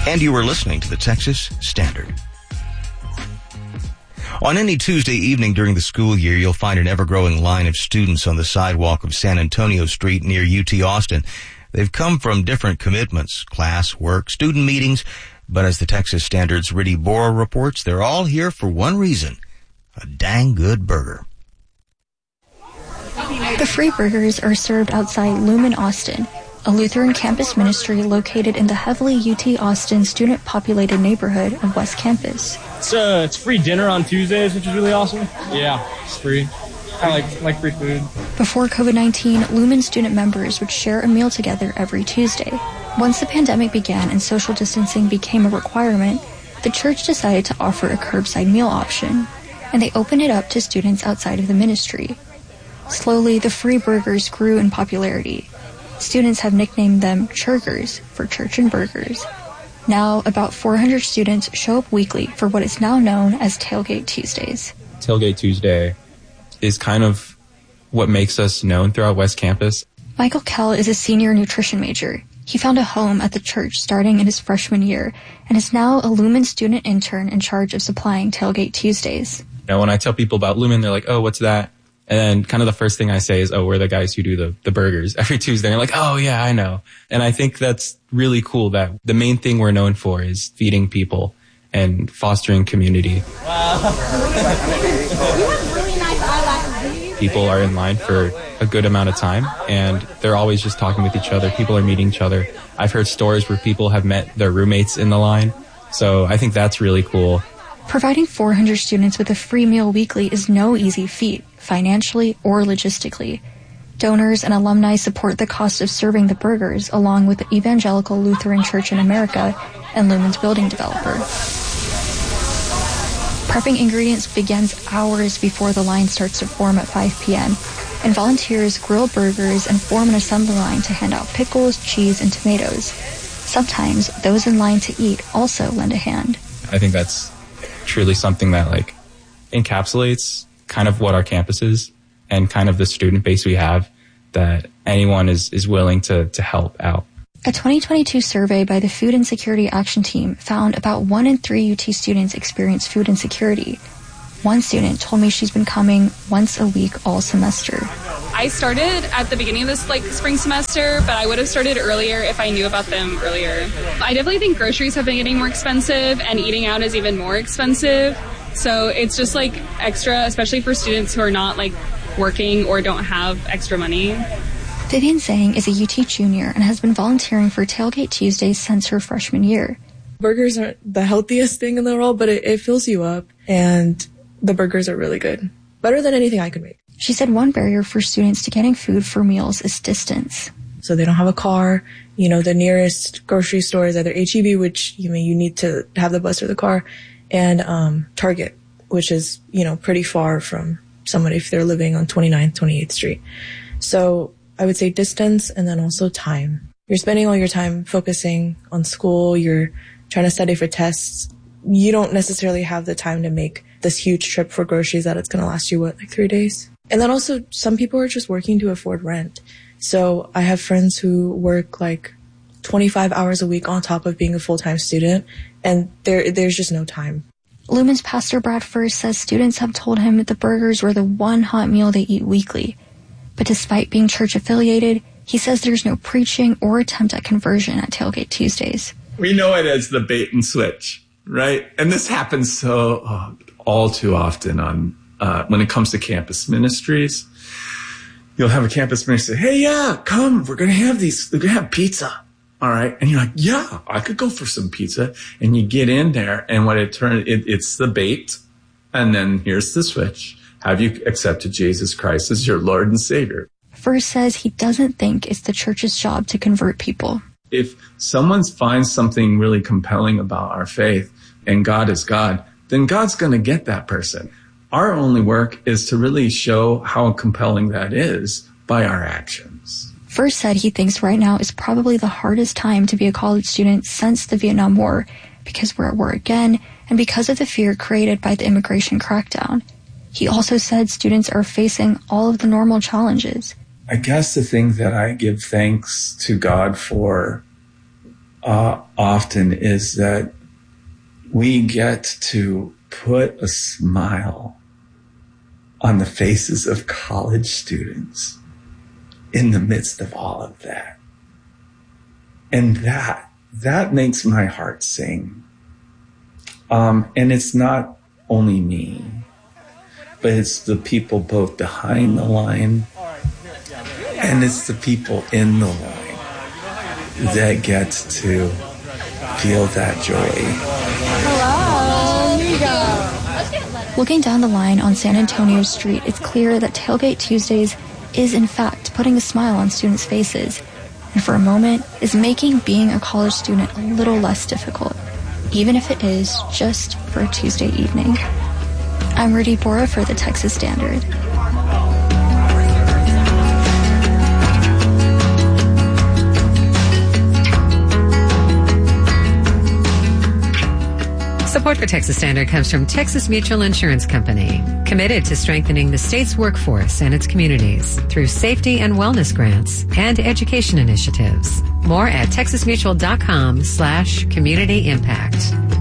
And you were listening to the Texas Standard. On any Tuesday evening during the school year, you'll find an ever-growing line of students on the sidewalk of San Antonio Street near UT Austin. They've come from different commitments, class, work, student meetings, but as the Texas Standard's Riddy Bora reports, they're all here for one reason: a dang good burger. The free burgers are served outside Lumen Austin, a Lutheran campus ministry located in the heavily UT Austin student-populated neighborhood of West Campus. It's free dinner on Tuesdays, which is really awesome. Yeah, it's free. I like free food. Before COVID-19, Lumen student members would share a meal together every Tuesday. Once the pandemic began and social distancing became a requirement, the church decided to offer a curbside meal option, and they opened it up to students outside of the ministry. Slowly, the free burgers grew in popularity. Students have nicknamed them Churgers for Church and Burgers. Now, about 400 students show up weekly for what is now known as Tailgate Tuesdays. Tailgate Tuesday is kind of what makes us known throughout West Campus. Michael Kell is a senior nutrition major. He found a home at the church starting in his freshman year and is now a Lumen student intern in charge of supplying Tailgate Tuesdays. When I tell people about Lumen, they're like, oh, what's that? And then kind of the first thing I say is, oh, we're the guys who do the burgers every Tuesday. And they're like, oh, yeah, I know. And I think that's really cool that the main thing we're known for is feeding people and fostering community. Wow. People are in line for a good amount of time, and they're always just talking with each other. People are meeting each other. I've heard stories where people have met their roommates in the line. So I think that's really cool. Providing 400 students with a free meal weekly is no easy feat, financially or logistically. Donors and alumni support the cost of serving the burgers, along with the Evangelical Lutheran Church in America and Lumen's building developer. Prepping ingredients begins hours before the line starts to form at 5 p.m., and volunteers grill burgers and form an assembly line to hand out pickles, cheese, and tomatoes. Sometimes those in line to eat also lend a hand. I think that's truly something that encapsulates kind of what our campus is and kind of the student base we have, that anyone is willing to help out. A 2022 survey by the Food Insecurity Action Team found about 1 in 3 UT students experience food insecurity. One student told me she's been coming once a week all semester. I started at the beginning of this spring semester, but I would have started earlier if I knew about them earlier. I definitely think groceries have been getting more expensive, and eating out is even more expensive. So it's just extra, especially for students who are not working or don't have extra money. Vivian Zhang is a UT junior and has been volunteering for Tailgate Tuesdays since her freshman year. Burgers aren't the healthiest thing in the world, but it fills you up, and the burgers are really good. Better than anything I could make. She said one barrier for students to getting food for meals is distance. So they don't have a car. The nearest grocery store is either H-E-B, which you need to have the bus or the car, and Target, which is, pretty far from somebody if they're living on 29th, 28th Street. So I would say distance, and then also time. You're spending all your time focusing on school. You're trying to study for tests. You don't necessarily have the time to make this huge trip for groceries that it's going to last you, 3 days? And then also some people are just working to afford rent. So I have friends who work 25 hours a week on top of being a full-time student, and there's just no time. Lumen's Pastor Brad First says students have told him that the burgers were the one hot meal they eat weekly. But despite being church-affiliated, he says there's no preaching or attempt at conversion at Tailgate Tuesdays. We know it as the bait and switch, right? And this happens all too often when it comes to campus ministries. You'll have a campus ministry say, hey, yeah, come, we're going to have pizza. All right. And you're like, yeah, I could go for some pizza. And you get in there, and what it's the bait. And then here's the switch. Have you accepted Jesus Christ as your Lord and Savior? First says he doesn't think it's the church's job to convert people. If someone finds something really compelling about our faith and God is God, then God's going to get that person. Our only work is to really show how compelling that is by our actions. First said he thinks right now is probably the hardest time to be a college student since the Vietnam War, because we're at war again and because of the fear created by the immigration crackdown. He also said students are facing all of the normal challenges. I guess the thing that I give thanks to God for often is that we get to put a smile on the faces of college students in the midst of all of that. And that makes my heart sing. And it's not only me, but it's the people both behind the line and it's the people in the line that get to feel that joy. Hello, here you go. Looking down the line on San Antonio Street, it's clear that Tailgate Tuesdays is in fact putting a smile on students' faces, and for a moment is making being a college student a little less difficult, even if it is just for a Tuesday evening. I'm Rudy Bora for the Texas Standard. Support for Texas Standard comes from Texas Mutual Insurance Company, committed to strengthening the state's workforce and its communities through safety and wellness grants and education initiatives. More at texasmutual.com/community impact.